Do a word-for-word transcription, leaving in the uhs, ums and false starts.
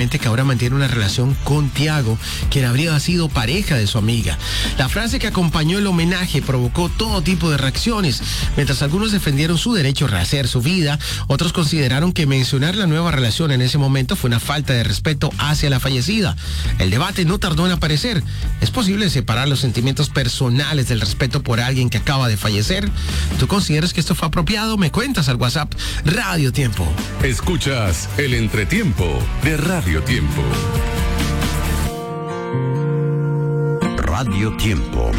públicamente que ahora mantiene una relación con Tiago, quien habría sido pareja de su amiga. La frase que acompañó el homenaje provocó todo tipo de reacciones. Mientras algunos defendieron su derecho a rehacer su vida, otros consideraron que mencionar la nueva relación en ese momento fue una falta de respeto hacia la fallecida. El debate no tardó en aparecer. ¿Es posible separar los sentimientos personales del respeto por alguien que acaba de fallecer? ¿Tú consideras que esto fue apropiado? Me cuentas al WhatsApp Radio Tiempo. Escuchas el entretiempo de Radio Tiempo. Radio Tiempo.